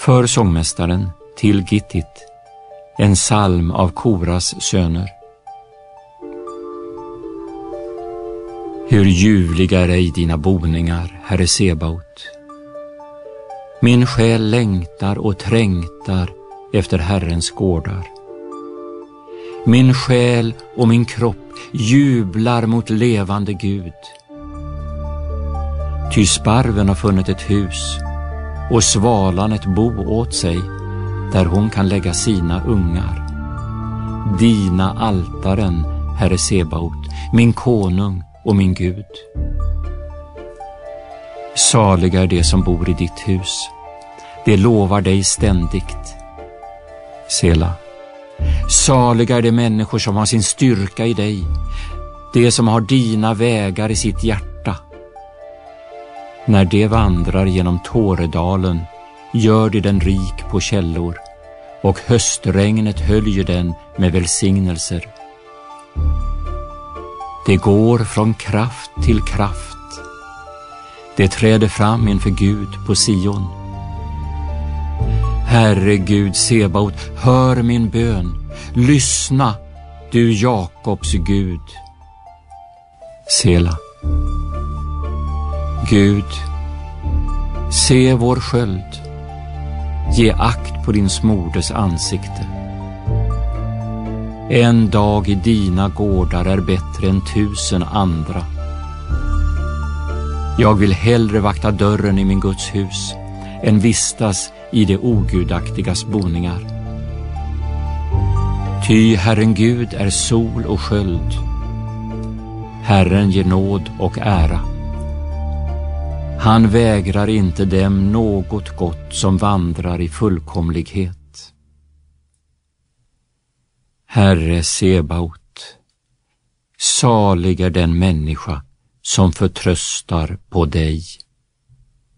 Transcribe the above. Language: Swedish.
För sångmästaren till Gittit, en psalm av Koras söner. Hur ljuvliga är ej dina boningar, Herre Sebaot. Min själ längtar och trängtar efter Herrens gårdar. Min själ och min kropp jublar mot levande Gud. Ty sparven har funnit ett hus och svalan ett bo åt sig, där hon kan lägga sina ungar. Dina altaren, Herre Sebaot, min konung och min Gud. Saliga är det som bor i ditt hus, det lovar dig ständigt. Sela. Saliga är de människor som har sin styrka i dig, de som har dina vägar i sitt hjärta. När de vandrar genom Tåredalen gör de den rik på källor, och höstregnet höljer den med välsignelser. Det går från kraft till kraft. Det träder fram inför Gud på Sion. Herre Gud Sebaot, hör min bön. Lyssna, du Jakobs Gud. Sela. Gud, se vår sköld. Ge akt på din smordes ansikte. En dag i dina gårdar är bättre än 1000 andra. Jag vill hellre vakta dörren i min Guds hus än vistas i det ogudaktigas boningar. Ty Herren Gud är sol och sköld. Herren ger nåd och ära. Han vägrar inte dem något gott som vandrar i fullkomlighet. Herre Sebaot, salig är den människa som förtröstar på dig.